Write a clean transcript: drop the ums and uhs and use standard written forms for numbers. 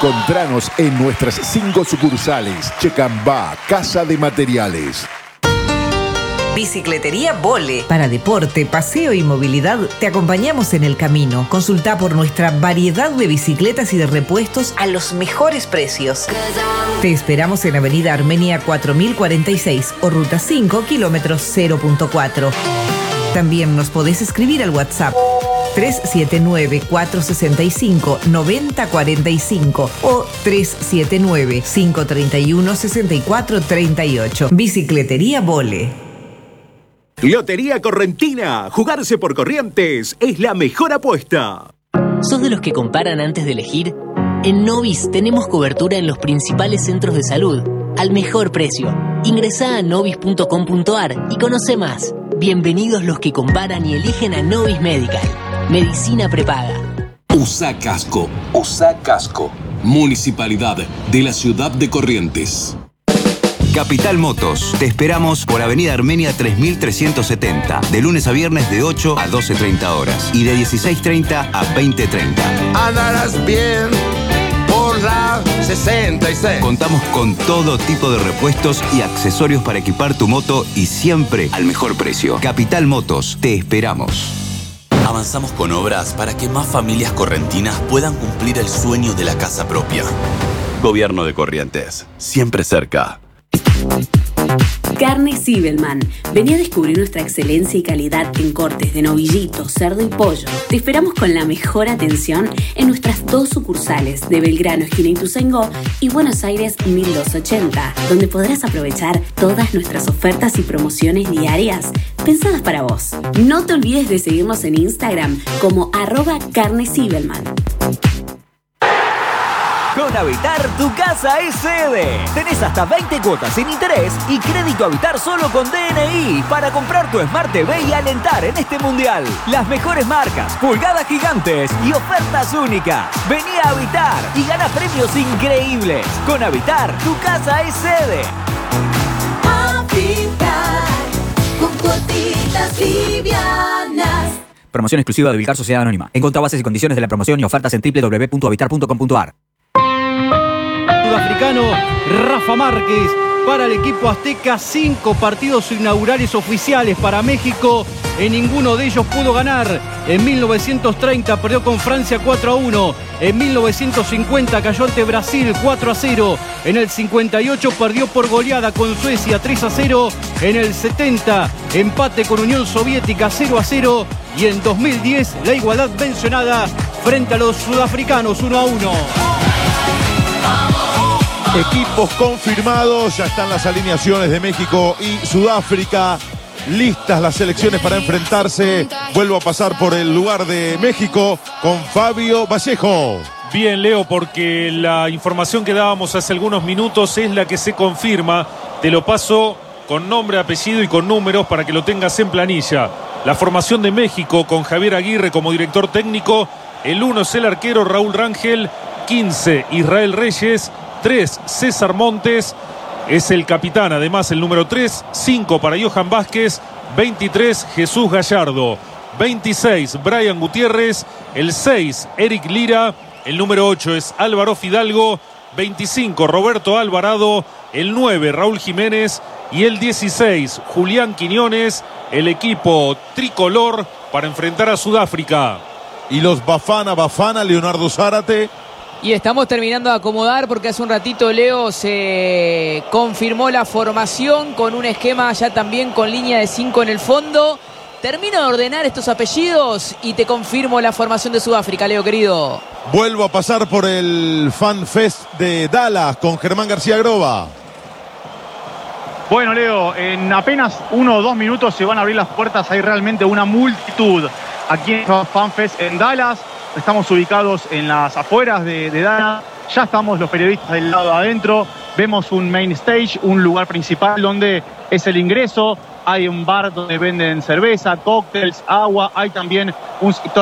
Encontranos en nuestras 5 sucursales. Checambá, Casa de Materiales. Bicicletería Vole. Para deporte, paseo y movilidad, te acompañamos en el camino. Consulta por nuestra variedad de bicicletas y de repuestos a los mejores precios. Te esperamos en Avenida Armenia 4046 o Ruta 5, kilómetro 0.4. También nos podés escribir al WhatsApp 379-465-9045 o 379-531-6438. Bicicletería Vole. Lotería Correntina. Jugarse por Corrientes es la mejor apuesta. ¿Sos de los que comparan antes de elegir? En Novis tenemos cobertura en los principales centros de salud, al mejor precio. Ingresá a novis.com.ar y conoce más. Bienvenidos los que comparan y eligen a Novis Medical. Medicina prepaga. USA Casco. USA Casco. Municipalidad de la ciudad de Corrientes. Capital Motos. Te esperamos por Avenida Armenia 3370. De lunes a viernes de 8 a 12:30 horas. Y de 16:30 a 20:30. Andarás bien por la 66. Contamos con todo tipo de repuestos y accesorios para equipar tu moto y siempre al mejor precio. Capital Motos. Te esperamos. Avanzamos con obras para que más familias correntinas puedan cumplir el sueño de la casa propia. Gobierno de Corrientes. Siempre cerca. Carne Zibelman. Vení a descubrir nuestra excelencia y calidad en cortes de novillito, cerdo y pollo. Te esperamos con la mejor atención en nuestras 2 sucursales de Belgrano, esquina Ituzaingó, y Buenos Aires 1280, donde podrás aprovechar todas nuestras ofertas y promociones diarias pensadas para vos. No te olvides de seguirnos en Instagram como @carnezibelman. Con Habitar, tu casa es sede. Tenés hasta 20 cuotas sin interés y crédito Habitar solo con DNI para comprar tu Smart TV y alentar en este mundial. Las mejores marcas, pulgadas gigantes y ofertas únicas. Vení a Habitar y gana premios increíbles. Con Habitar, tu casa es sede. Habitar, con cuotitas livianas. Promoción exclusiva de Vilcar Sociedad Anónima. Encontrá bases y condiciones de la promoción y ofertas en www.habitar.com.ar. Sudafricano Rafa Márquez para el equipo azteca. 5 partidos inaugurales oficiales para México. En ninguno de ellos pudo ganar. En 1930 perdió con Francia 4-1. En 1950 cayó ante Brasil 4-0. En el 58 perdió por goleada con Suecia 3-0. En el 70 empate con Unión Soviética 0-0. Y en 2010 la igualdad mencionada frente a los sudafricanos 1-1. Equipos confirmados, ya están las alineaciones de México y Sudáfrica. Listas las selecciones para enfrentarse. Vuelvo a pasar por el lugar de México con Fabio Vallejo. Bien, Leo, porque la información que dábamos hace algunos minutos es la que se confirma. Te lo paso con nombre, apellido y con números para que lo tengas en planilla. La formación de México con Javier Aguirre como director técnico. El 1 es el arquero Raúl Rangel. 15, Israel Reyes. 3, César Montes. Es el capitán, además el número 3. 5 para Johan Vázquez. 23, Jesús Gallardo. 26, Brian Gutiérrez. El 6, Eric Lira. El número 8 es Álvaro Fidalgo. 25, Roberto Alvarado. El 9, Raúl Jiménez. Y el 16, Julián Quiñones. El equipo tricolor para enfrentar a Sudáfrica. Y los Bafana, Leonardo Zárate. Y estamos terminando de acomodar porque hace un ratito, Leo, se confirmó la formación con un esquema ya también con línea de 5 en el fondo. Termino de ordenar estos apellidos y te confirmo la formación de Sudáfrica, Leo, querido. Vuelvo a pasar por el Fan Fest de Dallas con Germán García Groba. Bueno, Leo, en apenas 1 o 2 minutos se van a abrir las puertas. Hay realmente una multitud aquí en Fan Fest en Dallas. Estamos ubicados en las afueras de Dallas. Ya estamos los periodistas del lado de adentro. Vemos un main stage, un lugar principal donde es el ingreso. Hay un bar donde venden cerveza, cócteles, agua. Hay también un sector